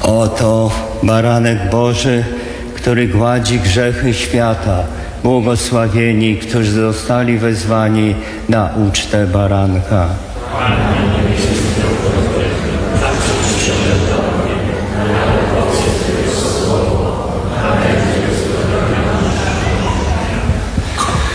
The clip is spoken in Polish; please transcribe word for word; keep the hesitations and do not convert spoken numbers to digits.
Oto baranek Boży, który gładzi grzechy świata. Błogosławieni, którzy zostali wezwani na ucztę baranka. Amen.